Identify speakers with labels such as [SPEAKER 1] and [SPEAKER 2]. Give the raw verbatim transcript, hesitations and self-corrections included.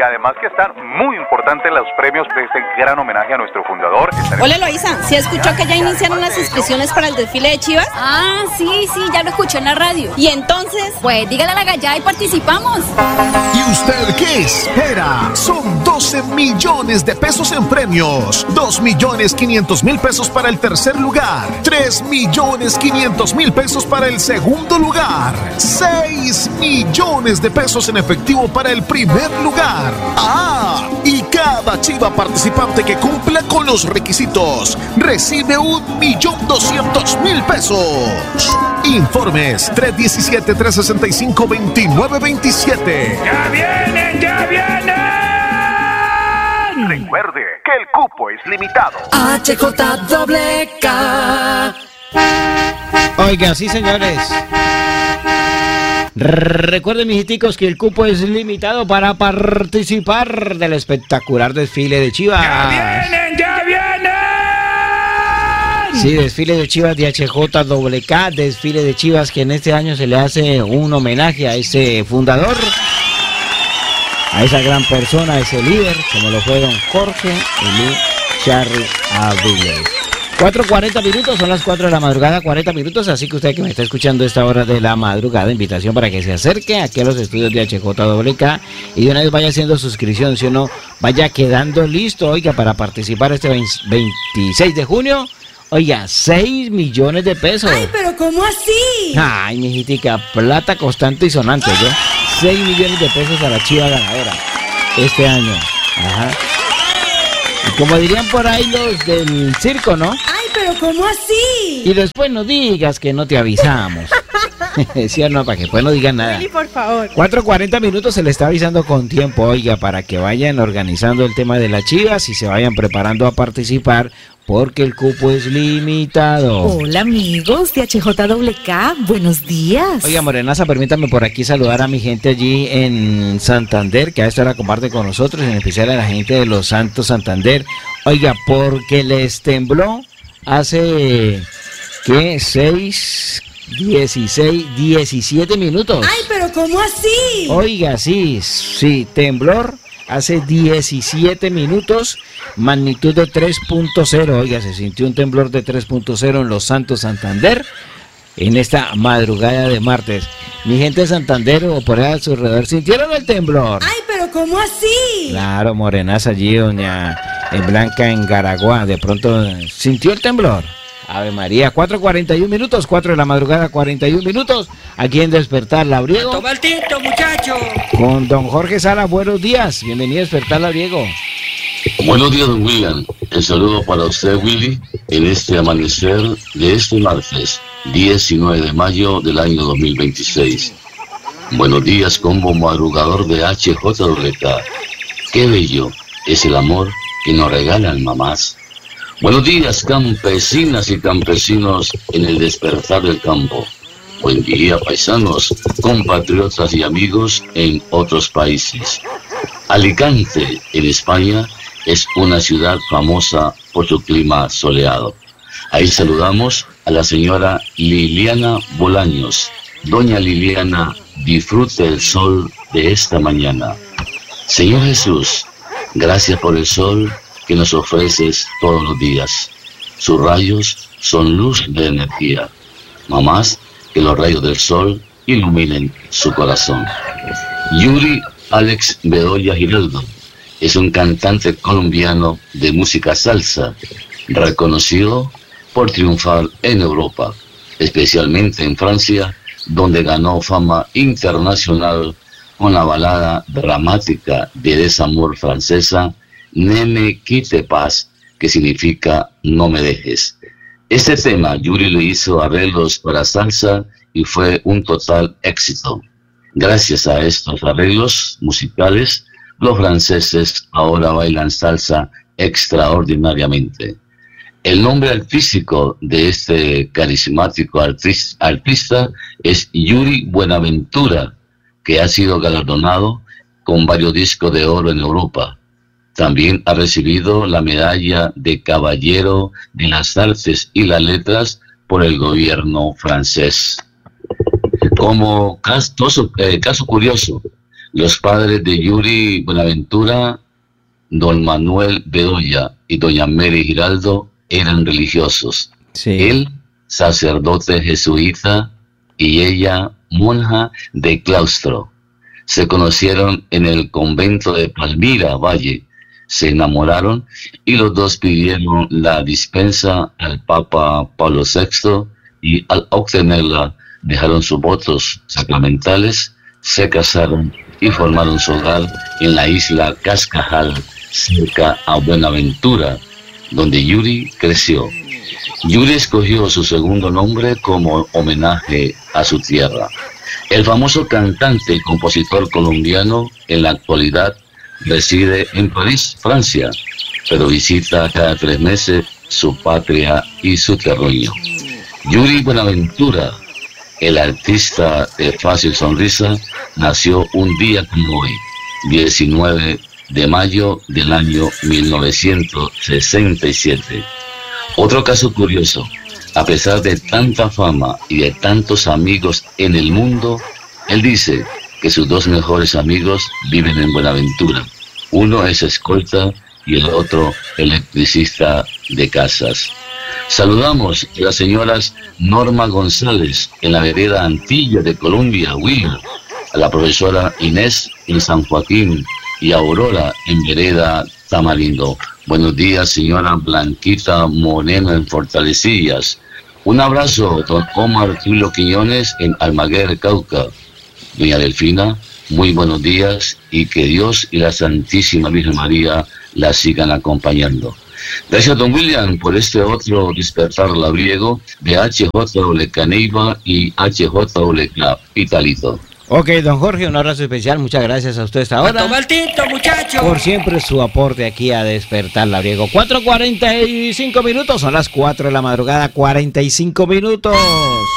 [SPEAKER 1] además que están muy importantes los premios de este gran homenaje a nuestro fundador.
[SPEAKER 2] Hola, Eloísa, ¿sí escuchó que ya iniciaron las inscripciones para el desfile de Chivas?
[SPEAKER 3] Ah, sí, sí, ya lo escuché en la radio.
[SPEAKER 2] ¿Y entonces?
[SPEAKER 3] Pues dígale a la gallada y participamos.
[SPEAKER 4] ¿Y usted qué espera? Son doce millones de pesos en premios, dos millones quinientos mil pesos para el tercer lugar, tres millones quinientos mil pesos para el segundo lugar, seis millones de pesos en efectivo para el primer lugar. ¡Ah! Y cada chiva participante que cumpla con los requisitos recibe un millón doscientos mil pesos. Informes tres uno siete, tres seis cinco, dos nueve dos siete.
[SPEAKER 5] ¡Ya vienen, ya vienen!
[SPEAKER 1] Recuerde que el cupo es limitado.
[SPEAKER 6] H J doble K.
[SPEAKER 7] Oiga, sí, señores. Recuerden, mijiticos, que el cupo es limitado para participar del espectacular desfile de Chivas.
[SPEAKER 5] ¡Ya vienen, ya vienen!
[SPEAKER 7] Sí, desfile de Chivas de H J doble K, desfile de Chivas que en este año se le hace un homenaje a ese fundador, a esa gran persona, a ese líder, como lo fue don Jorge Elí Charri Avilés. cuatro cuarenta minutos, son las cuatro de la madrugada, cuarenta minutos, así que usted que me está escuchando a esta hora de la madrugada, invitación para que se acerque aquí a los estudios de H J doble K y de una vez vaya haciendo suscripción, si o no, vaya quedando listo, oiga, para participar este veintiséis de junio. Oiga, seis millones de pesos.
[SPEAKER 6] Ay, pero ¿cómo así?
[SPEAKER 7] Ay, mijitica, plata constante y sonante, ¿yo? seis millones de pesos a la Chiva ganadora este año. Ajá. Y como dirían por ahí los del circo, ¿no?
[SPEAKER 6] Ay, pero ¿cómo así?
[SPEAKER 7] Y después no digas que no te avisamos. ¿Sí o no? Para que después no digan nada.
[SPEAKER 2] Sí, por favor.
[SPEAKER 7] cuatro cuarenta minutos se le está avisando con tiempo, oiga, para que vayan organizando el tema de las Chivas y se vayan preparando a participar, porque el cupo es limitado.
[SPEAKER 8] Hola, amigos de H J doble K, buenos días.
[SPEAKER 7] Oiga, Morenaza, permítame por aquí saludar a mi gente allí en Santander, que a esta hora comparte con nosotros, en especial a la gente de Los Santos Santander. Oiga, porque les tembló hace, ¿qué? seis... dieciséis, diecisiete minutos.
[SPEAKER 6] Ay, pero ¿cómo así?
[SPEAKER 7] Oiga, sí, sí, temblor hace diecisiete minutos, magnitud de tres punto cero. Oiga, se sintió un temblor de tres punto cero en Los Santos Santander en esta madrugada de martes. Mi gente de Santander o por ahí a su alrededor, ¿sintieron el temblor?
[SPEAKER 6] Ay, pero ¿cómo así?
[SPEAKER 7] Claro, Morenaza allí, doña en Blanca en Garaguá, de pronto sintió el temblor. Ave María, cuatro cuarenta y un minutos, cuatro de la madrugada, cuarenta y un minutos, aquí en Despertar Labriego.
[SPEAKER 5] ¡Toma el tinto, muchacho!
[SPEAKER 7] Con don Jorge Sala, buenos días, bienvenido a Despertar Labriego.
[SPEAKER 9] Buenos días, don William. El saludo para usted, Willy, en este amanecer de este martes, diecinueve de mayo del año dos mil veintiséis. Buenos días, combo madrugador de H J doble K. Qué bello es el amor que nos regalan mamás. Buenos días, campesinas y campesinos en el despertar del campo. Buen día, paisanos, compatriotas y amigos en otros países. Alicante, en España, es una ciudad famosa por su clima soleado. Ahí saludamos a la señora Liliana Bolaños. Doña Liliana, disfrute el sol de esta mañana. Señor Jesús, gracias por el sol que nos ofreces todos los días. Sus rayos son luz de energía. Mamás, que los rayos del sol iluminen su corazón. Yuri Alex Bedoya Giraldo es un cantante colombiano de música salsa, reconocido por triunfar en Europa, especialmente en Francia, donde ganó fama internacional con la balada dramática de desamor francesa Ne me quitte pas, que significa no me dejes. Este tema Yuri lo hizo arreglos para salsa y fue un total éxito. Gracias a estos arreglos musicales, los franceses ahora bailan salsa extraordinariamente. El nombre artístico de este carismático artista, artista es Yuri Buenaventura, que ha sido galardonado con varios discos de oro en Europa. También ha recibido la medalla de Caballero de las Artes y las Letras por el gobierno francés. Como caso, eh, caso curioso, Los padres de Yuri Buenaventura, don Manuel Bedoya y doña Mary Giraldo, eran religiosos.
[SPEAKER 7] Sí.
[SPEAKER 9] Él, sacerdote jesuita, y ella, monja de claustro. Se conocieron en el convento de Palmira Valle, se enamoraron y los dos pidieron la dispensa al Papa Pablo sexto y al obtenerla dejaron sus votos sacramentales, se casaron y formaron su hogar en la isla Cascajal, cerca a Buenaventura, donde Yuri creció. Yuri escogió su segundo nombre como homenaje a su tierra. El famoso cantante y compositor colombiano en la actualidad reside en París, Francia, pero visita cada tres meses su patria y su terruño. Yuri Buenaventura, el artista de fácil sonrisa, nació un día como hoy, diecinueve de mayo del año mil novecientos sesenta y siete. Otro caso curioso, a pesar de tanta fama y de tantos amigos en el mundo, él dice que sus dos mejores amigos viven en Buenaventura. Uno es escolta y el otro electricista de casas. Saludamos a las señoras Norma González en la vereda Antilla de Colombia, Huila, a la profesora Inés en San Joaquín y a Aurora en vereda Tamarindo. Buenos días, señora Blanquita Moreno en Fortalecillas. Un abrazo, don Omar Tulio Quiñones en Almaguer, Cauca. Doña Delfina, muy buenos días y que Dios y la Santísima Virgen María la sigan acompañando. Gracias, don William, por este otro despertar labriego de H J W K Neiva y H J W K Pitalito.
[SPEAKER 7] Ok, don Jorge, un abrazo especial, muchas gracias a usted hasta ahora.
[SPEAKER 5] ¡A tomar tinto, muchacho!
[SPEAKER 7] Por siempre su aporte aquí a Despertar Labriego. cuatro cuarenta y cinco minutos, son las cuatro de la madrugada, cuarenta y cinco minutos.